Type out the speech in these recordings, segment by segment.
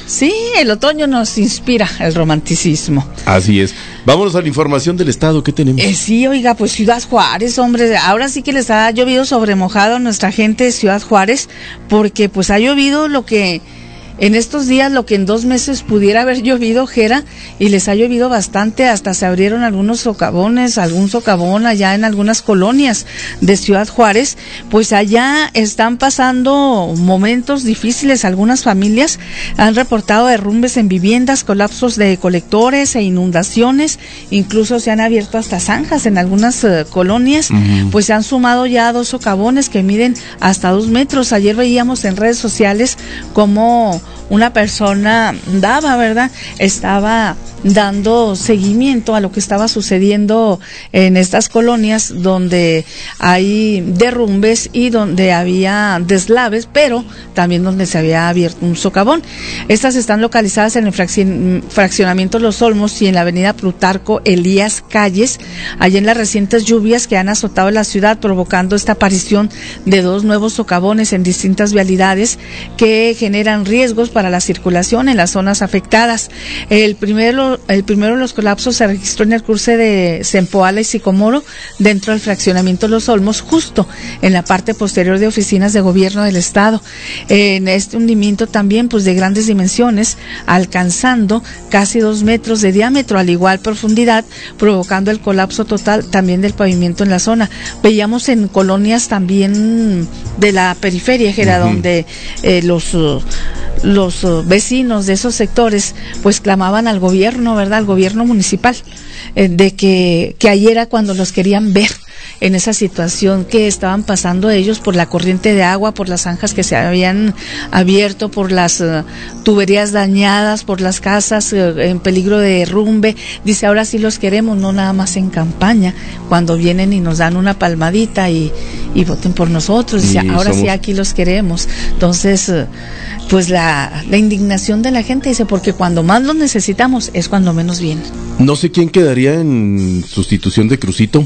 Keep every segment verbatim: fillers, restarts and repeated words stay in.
Sí, el otoño nos inspira el romanticismo. Así es. Vámonos a la información del estado, ¿qué tenemos? Eh, sí, oiga, pues Ciudad Juárez, hombre, ahora sí que les ha llovido sobre mojado a nuestra gente de Ciudad Juárez, porque pues ha llovido lo que en estos días, lo que en dos meses pudiera haber llovido, Jera, y les ha llovido bastante, hasta se abrieron algunos socavones, algún socavón allá en algunas colonias de Ciudad Juárez, pues allá están pasando momentos difíciles. Algunas familias han reportado derrumbes en viviendas, colapsos de colectores e inundaciones, incluso se han abierto hasta zanjas en algunas uh, colonias, uh-huh. Pues se han sumado ya dos socavones que miden hasta dos metros. Ayer veíamos en redes sociales cómo una persona daba, ¿verdad? Estaba dando seguimiento a lo que estaba sucediendo en estas colonias donde hay derrumbes y donde había deslaves, pero también donde se había abierto un socavón. Estas están localizadas en el fracci- fraccionamiento Los Olmos y en la avenida Plutarco Elías Calles, allá en las recientes lluvias que han azotado la ciudad, provocando esta aparición de dos nuevos socavones en distintas vialidades que generan riesgos para la circulación en las zonas afectadas. El primero El primero de los colapsos se registró en el cruce de Zempoala y Sicomoro, dentro del fraccionamiento Los Olmos, justo en la parte posterior de oficinas de gobierno del estado. En este hundimiento también, pues de grandes dimensiones, alcanzando casi dos metros de diámetro, al igual profundidad, provocando el colapso total también del pavimento en la zona. Veíamos en colonias también de la periferia, Jera, uh-huh. donde eh, los uh, los uh, vecinos de esos sectores pues clamaban al gobierno, ¿verdad? Al gobierno municipal, eh, de que, que ayer era cuando los querían ver en esa situación que estaban pasando ellos por la corriente de agua, por las zanjas que se habían abierto, por las uh, tuberías dañadas, por las casas uh, en peligro de derrumbe. Dice, ahora sí los queremos, no nada más en campaña, cuando vienen y nos dan una palmadita y, y voten por nosotros. Dice, sí, ahora somos... sí aquí los queremos. Entonces, uh, pues la, la indignación de la gente, dice, porque cuando más los necesitamos es cuando menos vienen. No sé quién quedaría en sustitución de Crucito,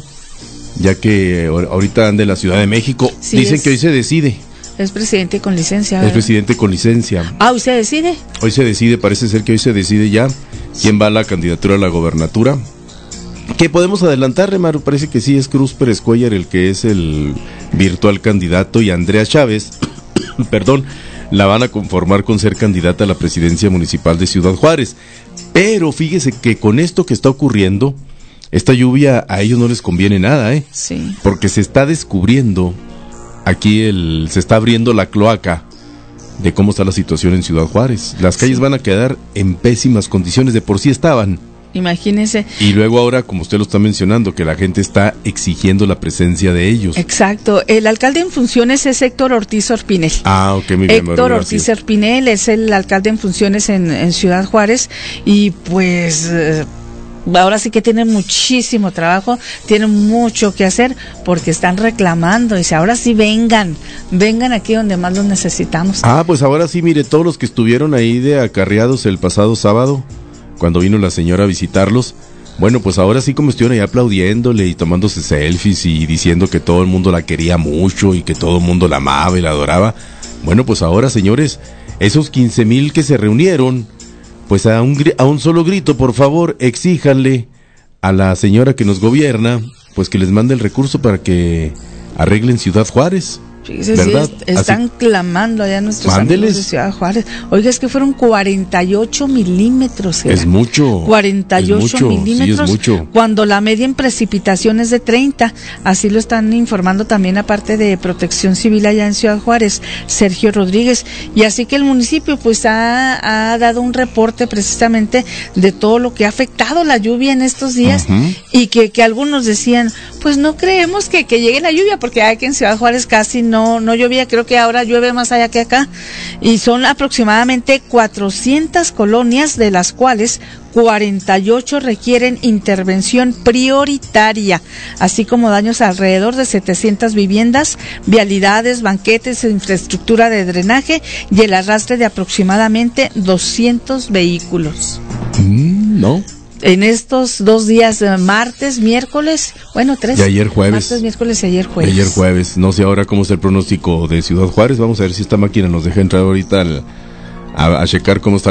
ya que ahorita anda en la Ciudad de México. Sí, dicen es, que hoy se decide. Es presidente con licencia, ¿verdad? Es presidente con licencia. Ah, ¿hoy se decide? Hoy se decide, parece ser que hoy se decide ya quién va a la candidatura a la gobernatura. ¿Qué podemos adelantar, Maru? Parece que sí, es Cruz Pérez Cuellar el que es el virtual candidato, y Andrea Chávez, perdón, la van a conformar con ser candidata a la presidencia municipal de Ciudad Juárez. Pero fíjese que con esto que está ocurriendo, esta lluvia a ellos no les conviene nada, ¿eh? Sí. Porque se está descubriendo, aquí el, se está abriendo la cloaca de cómo está la situación en Ciudad Juárez. Las calles sí. van a quedar en pésimas condiciones, de por sí estaban. Imagínese. Y luego ahora, como usted lo está mencionando, que la gente está exigiendo la presencia de ellos. Exacto. El alcalde en funciones es Héctor Ortiz Orpinel. Ah, ok, muy bien. Héctor Ortiz Orpinel es el alcalde en funciones en, en Ciudad Juárez, y pues... Eh, ahora sí que tienen muchísimo trabajo, tienen mucho que hacer, porque están reclamando. Dice, ahora sí vengan, vengan aquí donde más los necesitamos. Ah, pues ahora sí, mire, todos los que estuvieron ahí de acarreados el pasado sábado, cuando vino la señora a visitarlos, bueno, pues ahora sí, como estuvieron ahí aplaudiéndole y tomándose selfies y diciendo que todo el mundo la quería mucho y que todo el mundo la amaba y la adoraba. Bueno, pues ahora, señores, esos quince mil que se reunieron, pues a un, a un solo grito, por favor, exíjanle a la señora que nos gobierna, pues que les mande el recurso para que arreglen Ciudad Juárez. Fíjese, ¿verdad? Sí, están Así, clamando allá nuestros mándeles. amigos de Ciudad Juárez. Oiga, es que fueron cuarenta y ocho milímetros. Era. Es mucho. cuarenta y ocho es mucho, milímetros. Sí, es mucho. Cuando la media en precipitación es de treinta. Así lo están informando también, aparte de Protección Civil allá en Ciudad Juárez, Sergio Rodríguez. Y así que el municipio pues ha, ha dado un reporte precisamente de todo lo que ha afectado la lluvia en estos días. Uh-huh. Y que, que algunos decían, pues no creemos que, que llegue la lluvia, porque aquí en Ciudad Juárez casi no No, no llovía, creo que ahora llueve más allá que acá, y son aproximadamente cuatrocientas colonias, de las cuales cuarenta y ocho requieren intervención prioritaria, así como daños a alrededor de setecientas viviendas, vialidades, banquetes, infraestructura de drenaje y el arrastre de aproximadamente doscientos vehículos. Mm, no. En estos dos días, martes, miércoles, bueno, tres. Y ayer jueves. Martes, miércoles y ayer jueves. Y ayer jueves. No sé ahora cómo está el pronóstico de Ciudad Juárez. Vamos a ver si esta máquina nos deja entrar ahorita al, a, a checar cómo está